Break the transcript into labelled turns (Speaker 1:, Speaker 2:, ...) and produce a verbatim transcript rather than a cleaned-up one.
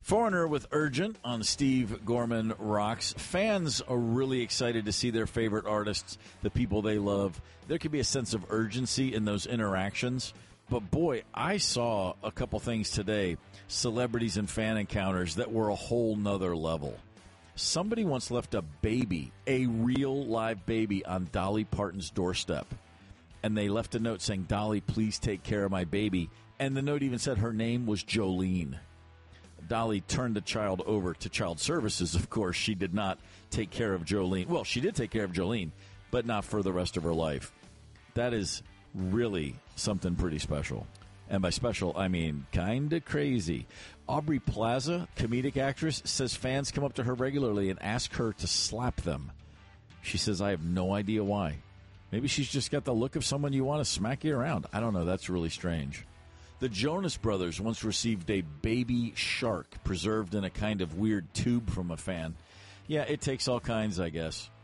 Speaker 1: Foreigner with Urgent on Steve Gorman Rocks. Fans are really excited to see their favorite artists, the people they love. There can be a sense of urgency in those interactions. But boy, I saw a couple things today, celebrities and fan encounters, that were a whole nother level. Somebody once left a baby, a real live baby, on Dolly Parton's doorstep. And they left a note saying, "Dolly, please take care of my baby." And the note even said her name was Jolene. Dolly turned the child over to Child Services, of course. She did not take care of Jolene. Well, she did take care of Jolene, but not for the rest of her life. That is really something pretty special. And by special, I mean kind of crazy. Aubrey Plaza, comedic actress, says fans come up to her regularly and ask her to slap them. She says, "I have no idea why. Maybe she's just got the look of someone you want to smack you around. I don't know. That's really strange." The Jonas Brothers once received a baby shark preserved in a kind of weird tube from a fan. Yeah, it takes all kinds, I guess.